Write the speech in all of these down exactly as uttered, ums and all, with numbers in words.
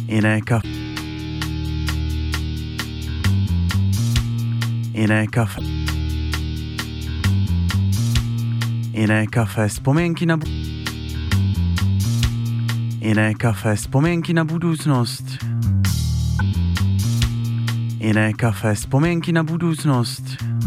Jiné kafe. Jiné kafe. Jiné kafe, vzpomínky na bu- Jiné kafe, vzpomínky na budoucnost. Jiné kafe, vzpomínky na budoucnost.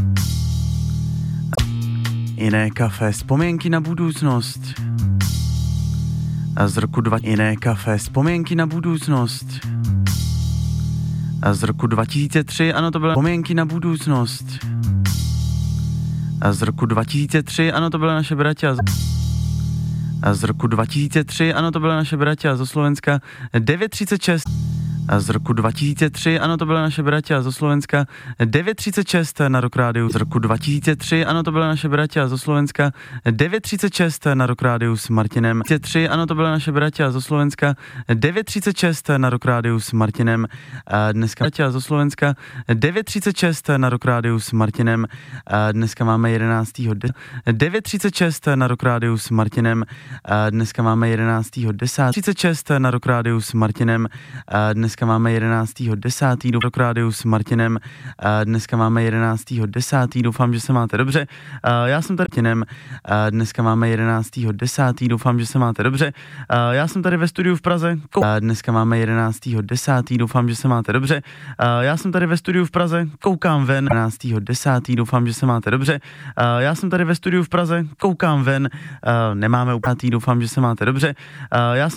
Jiné kafe, vzpomínky na budoucnost. A z roku dva... Jiné kafe, vzpomínky na budoucnost. A z roku dva tisíce tři, ano, to byla vzpomínky na budoucnost. A z roku dva tisíce tři, ano, to byla naše bratia. A z roku dva tisíce tři, ano, to byla naše bratia zo Slovenska devět třicet šest. A z roku dva tisíce tři, ano, to byla naše bratia zo Slovenska devět třicet šest na Rock Rádiu. Z roku dva tisíce tři, ano, to byla naše bratia zo Slovenska devět třicet šest na Rock Rádiu s Martinem. dva tisíce tři, ano, to byla naše bratia zo Slovenska devět třicet šest na Rock Rádiu s Martinem. A dneska bratia zo Slovenska devět třicet šest na Rock Rádiu s Martinem. A dneska máme jedenáctého devět třicet šest na Rock Rádiu s Martinem. A dneska máme jedenáctého desátého třicet šest na Rock Rádiu s Martinem. A dneska máme jedenáctého desátého do Rock Rádiu s Martinem. A dneska máme jedenáctého desátého Doufám, že se máte dobře. A já jsem tady Martinem. A dneska máme jedenáctého desátého Doufám, že se máte dobře. A já jsem tady ve studiu v Praze. A dneska máme jedenáctého desátého Doufám, že se máte dobře. A já jsem tady ve studiu v Praze. Koukám ven. jedenáctého desátého Doufám, že se máte dobře. A já jsem tady ve studiu v Praze. Koukám ven. A nemáme úplně. Doufám, že se máte dobře. A já